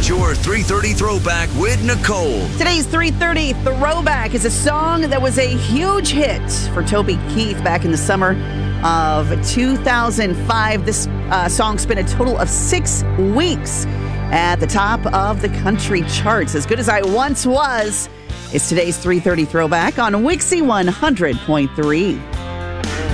your 3:30 Throwback with Nicole. Today's 3:30 Throwback is a song that was a huge hit for Toby Keith back in the summer of 2005. This song spent a total of 6 weeks at the top of the country charts. As Good as I Once Was is today's 3:30 Throwback on Wixie 100.3.